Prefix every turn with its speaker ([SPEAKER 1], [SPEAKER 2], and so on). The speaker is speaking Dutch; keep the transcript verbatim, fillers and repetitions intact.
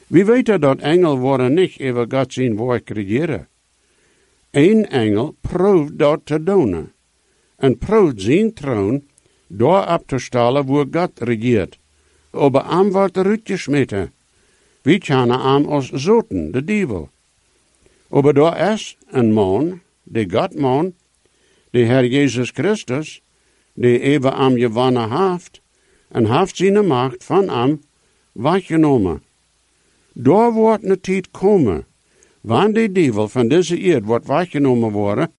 [SPEAKER 1] We weten dat engel worden niet over God zijn werk regeren. Een engel proeft dat te doen. En proeft zijn troon daar op te stellen waar God regeert. Aber am wordt uitgesmeten. We kennen am als zoten, de duivel. Aber daar is een man, de Godman, de Heer Jezus Christus, die even am gewonnen heeft, en heeft zijn macht van am weggenomen. Daar wordt een tijd komen, wanneer de duivel van deze eerd wordt weggenomen worden,